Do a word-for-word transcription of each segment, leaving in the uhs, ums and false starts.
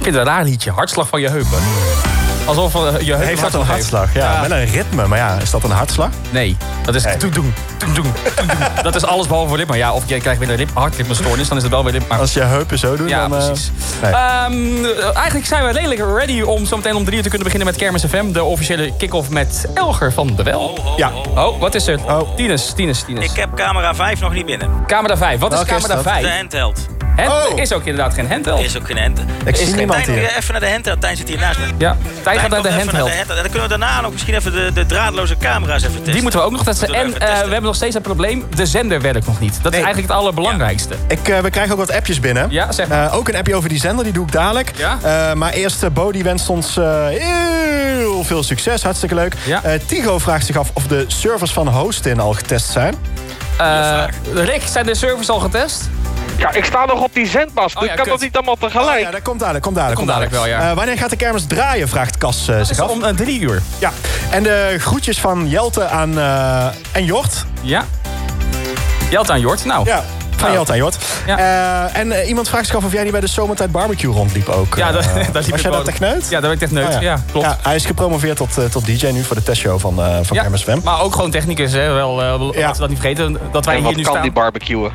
Ik vind het een raar liedje. Hartslag van je heupen. Alsof uh, je heupen Heeft dat een hartslag? Ja, ja, met een ritme. Maar ja, is dat een hartslag? Nee, dat is... Hey. Doen, doen, doen, doen, doen. Dat is alles behalve voor ritme. Ja, of je krijgt weer een hartritmestoornis, dan is het wel weer ritme. Als je heupen zo doen, ja, dan... precies. Uh, nee. um, eigenlijk zijn we redelijk ready om zo meteen om drie uur te kunnen beginnen met Kermis F M. De officiële kick-off met Elger van de Wel. Oh, oh, ja. oh, oh, wat is er? Oh. Tines, Tines, Tines. Ik heb camera vijf nog niet binnen. Camera vijf. Wat Welke is camera is dat? vijf? De handheld. Hand, Oh. is ook inderdaad geen handheld. Er is ook geen handheld. Ik zie is niemand Tijn, hier. even naar de handheld. Tijn zit hier naast me. Ja, Tijn gaat naar de even handheld. naar de handheld. En dan kunnen we daarna nog misschien even de, de draadloze camera's even testen. Die moeten we ook nog testen. Moeten En we uh, even we testen. hebben nog steeds het probleem. De zender werkt nog niet. Dat Nee. is eigenlijk het allerbelangrijkste. Ik, uh, we krijgen ook wat appjes binnen. Ja, zeg maar. Uh, ook een appje over die zender, die doe ik dadelijk. Ja? Uh, maar eerst, uh, Bo die wenst ons uh, heel veel succes. Hartstikke leuk. Ja. Uh, Tigo vraagt zich af of de servers van Hostin al getest zijn. Uh, Rick, zijn de servers al getest? Ja, ik sta nog op die zendmast. Oh ja, ik kan kut. dat niet allemaal tegelijk. Oh, ja, dat komt dadelijk. Komt dadelijk, Dat komt dadelijk wel, ja. Uh, wanneer gaat de kermis draaien, vraagt Cas uh, Dat zich is af. om uh, drie uur. Ja. En de groetjes van Jelte aan, uh, en Jort. Ja. Jelte aan Jort. Nou. Ja. Van Nou. Jelte en Jort. Ja. Uh, en uh, iemand vraagt zich af of jij niet bij de Zomertijd Barbecue rondliep ook. Ja, Uh, dat, dat liep was ik jij wel. dat techneut? Ja, daar ben ik techneut. Oh, ja. ja. klopt. Ja, hij is gepromoveerd tot, uh, tot D J nu voor de testshow van, uh, van Ja, Kermis F M. maar ook gewoon technicus, hè. Wel, uh, laten Ja. we dat niet vergeten. Dat wij En hier wat nu kan staan. die barbecuen?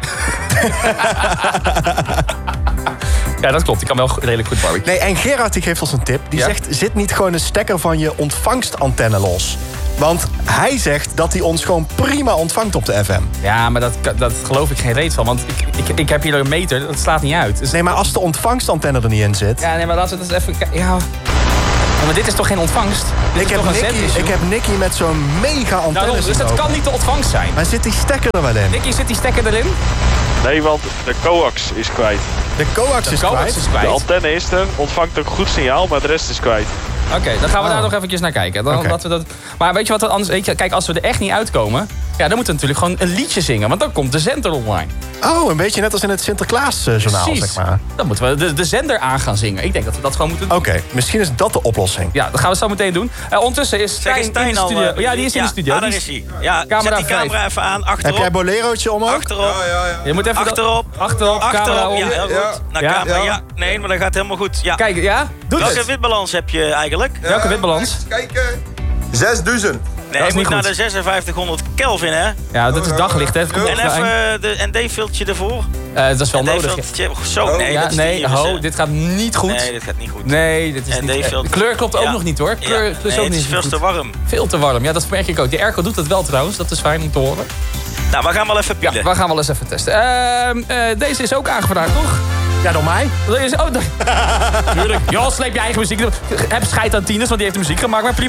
Ja, dat klopt. Ik kan wel redelijk goed barbecue. Nee, en Gerard die geeft ons een tip. Die Ja? zegt, zit niet gewoon een stekker van je ontvangstantenne los? Want hij zegt dat hij ons gewoon prima ontvangt op de F M. Ja, maar dat, dat geloof ik geen reet van. Want ik, ik, ik heb hier een meter, dat slaat niet uit. Dus, Nee, maar als de ontvangstantenne er niet in zit... ja, nee, maar laten we dat eens even kijken. Ja. Ja, maar dit is toch geen ontvangst? Dit Ik is heb, toch een Nicky, zendissue? ik heb Nicky met zo'n mega antenne Daarom, dus zien dat lopen. kan niet de ontvangst zijn. Maar zit die stekker er wel in? Nicky, zit die stekker erin? Nee, want de coax is kwijt. De coax De is coax kwijt. is De kwijt. antenne is er, ontvangt ook goed signaal, maar de rest is kwijt. Oké, dan gaan we Oh. daar nog eventjes naar kijken. Dan, Oké. dat we dat... Maar weet je wat er anders... Weet je, kijk, als we er echt niet uitkomen... Ja, dan moeten we natuurlijk gewoon een liedje zingen. Want dan komt de zender online. Oh, een beetje net als in het Sinterklaas-journaal, Precies. zeg maar. Dan moeten we de, de zender aan gaan zingen. Ik denk dat we dat gewoon moeten doen. Oké, misschien is dat de oplossing. Ja, dat gaan we zo meteen doen. Uh, ondertussen is Zeg, Stijn, is Stijn in de al... studio. uh, ja, die is in de studio. Ah, daar Die is hij. Ja, Camera zet die camera even aan. Heb Achterop. jij bolerootje om ook? Achterop. Je moet even... dat- Achterop. Achterop, camera om. Ja, heel goed. Ja. Naar Ja. camera. Ja. Ja. Nee, maar dat gaat helemaal goed. Ja. Kijk, ja? Doe Welke het. witbalans heb je eigenlijk? Welke witbalans? Kijken. zesduizend. Nee, is je niet moet naar goed. de zesenvijftighonderd Kelvin, hè? Ja, dat is daglicht, hè. Kom op, En Stijn. even de N D-filtje ervoor. Uh, dat is wel nodig. N D-filtje. Zo, nee, Ja, dat is nee, die, ho, dus, eh, dit gaat niet goed. Nee, dit gaat niet goed. Nee, dit is En niet... Dave eh, Veld- De kleur klopt ook Ja. nog niet, hoor. Kleur, Ja. kleur is Nee, ook het is niet veel goed. te warm. Veel te warm. Ja, dat merk ik ook. De airco doet het wel trouwens. Dat is fijn om te horen. Nou, we gaan wel even Ja, pielen. we gaan wel eens even testen. Ehm, eh, deze is ook aangevraagd, toch? Ja, door mij. Deze is, oh, tuurlijk. Joh, sleep je eigen muziek. Heb scheid aan Tines, want die heeft de muziek gemaakt. Maar prima.